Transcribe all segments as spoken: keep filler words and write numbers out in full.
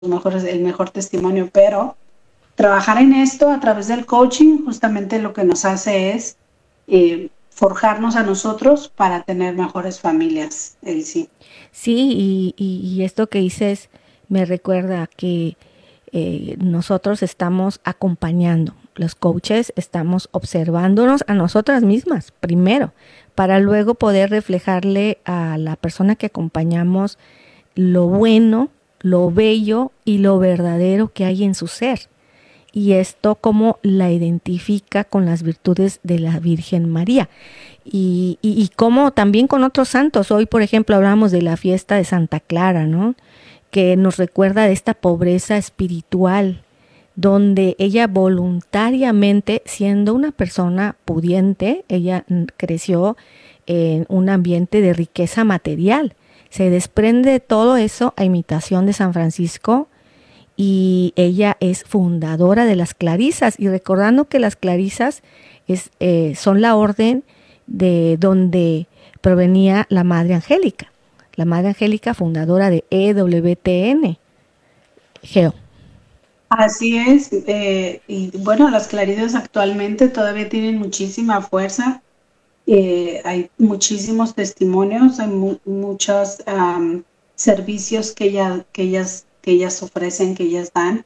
mejores, el mejor testimonio, pero trabajar en esto a través del coaching justamente lo que nos hace es eh, forjarnos a nosotros para tener mejores familias, el sí. Sí, y, y, y esto que dices me recuerda que eh, nosotros estamos acompañando, los coaches estamos observándonos a nosotras mismas primero, para luego poder reflejarle a la persona que acompañamos lo bueno, lo bello y lo verdadero que hay en su ser. Y esto cómo la identifica con las virtudes de la Virgen María. Y, y, y cómo también con otros santos. Hoy, por ejemplo, hablamos de la fiesta de Santa Clara, ¿no? Que nos recuerda de esta pobreza espiritual, donde ella voluntariamente, siendo una persona pudiente, ella creció en un ambiente de riqueza material. Se desprende de todo eso a imitación de San Francisco, y ella es fundadora de las Clarisas, y recordando que las Clarisas es, eh, son la orden de donde provenía la Madre Angélica, la Madre Angélica fundadora de E W T N, Geo. Así es, eh, y bueno, las Clarisas actualmente todavía tienen muchísima fuerza, eh, hay muchísimos testimonios, hay mu muchos um, servicios que, ella, que, ellas, que ellas ofrecen, que ellas dan,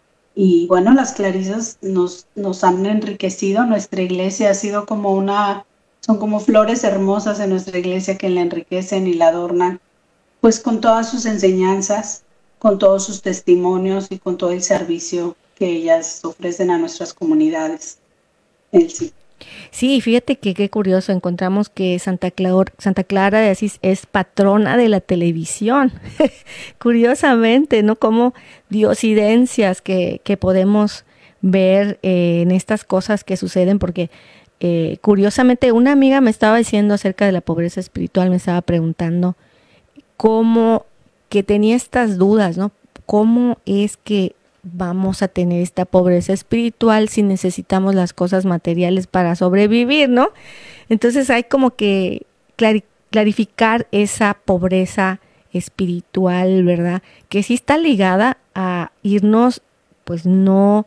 y bueno, las Clarisas nos, nos han enriquecido, nuestra iglesia ha sido como una, son como flores hermosas en nuestra iglesia que la enriquecen y la adornan, pues con todas sus enseñanzas, con todos sus testimonios y con todo el servicio que ellas ofrecen a nuestras comunidades. El sí. Sí, fíjate que qué curioso, encontramos que Santa Clara, Santa Clara de Asís es patrona de la televisión. Curiosamente, ¿no? Como diosidencias que, que podemos ver eh, en estas cosas que suceden, porque eh, curiosamente una amiga me estaba diciendo acerca de la pobreza espiritual, me estaba preguntando cómo, que tenía estas dudas, ¿no? ¿Cómo es que vamos a tener esta pobreza espiritual si necesitamos las cosas materiales para sobrevivir, ¿no? Entonces hay como que clar clarificar esa pobreza espiritual, ¿verdad? Que sí está ligada a irnos, pues no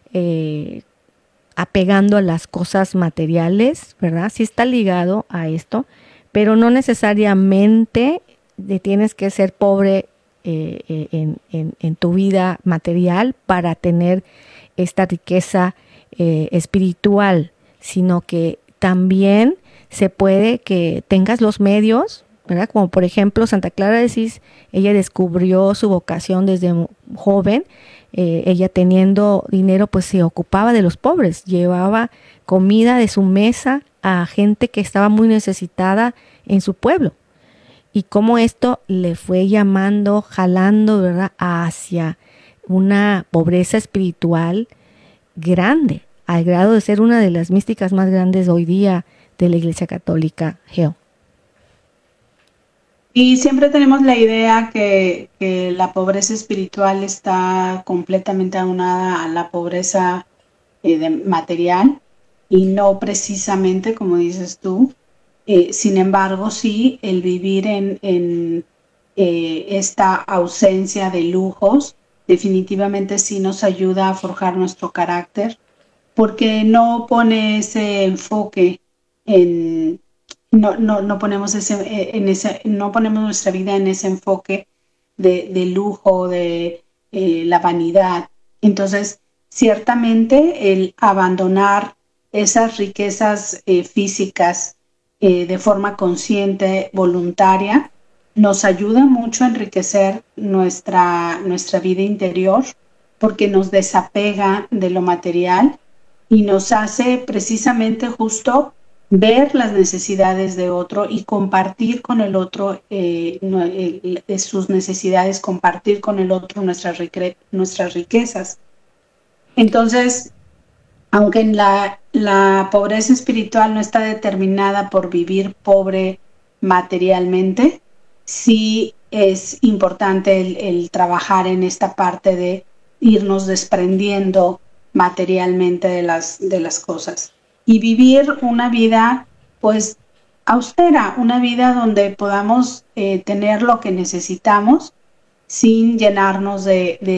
eh, apegando a las cosas materiales, ¿verdad? Sí está ligado a esto, pero no necesariamente de tienes que ser pobre eh, en, en, en tu vida material para tener esta riqueza eh, espiritual, sino que también se puede que tengas los medios, ¿verdad? Como por ejemplo Santa Clara de Asís, ella descubrió su vocación desde joven, eh, ella teniendo dinero pues se ocupaba de los pobres, llevaba comida de su mesa a gente que estaba muy necesitada en su pueblo. Y cómo esto le fue llamando, jalando, ¿verdad?, hacia una pobreza espiritual grande, al grado de ser una de las místicas más grandes hoy día de la Iglesia Católica, Geo. Y siempre tenemos la idea que, que la pobreza espiritual está completamente aunada a la pobreza eh, de material, y no precisamente como dices tú. Eh, sin embargo, sí, el vivir en, en eh, esta ausencia de lujos definitivamente sí nos ayuda a forjar nuestro carácter, porque no pone ese enfoque en, no, no, no ponemos ese, en ese, no ponemos nuestra vida en ese enfoque de, de lujo, de eh, la vanidad. Entonces, ciertamente el abandonar esas riquezas eh, físicas eh, de forma consciente, voluntaria, nos ayuda mucho a enriquecer nuestra, nuestra vida interior, porque nos desapega de lo material y nos hace precisamente justo ver las necesidades de otro y compartir con el otro eh, eh, sus necesidades, compartir con el otro nuestras, nuestras riquezas. Entonces, aunque la, la pobreza espiritual no está determinada por vivir pobre materialmente, sí es importante el, el trabajar en esta parte de irnos desprendiendo materialmente de las, de las cosas y vivir una vida pues austera, una vida donde podamos eh, tener lo que necesitamos sin llenarnos de, de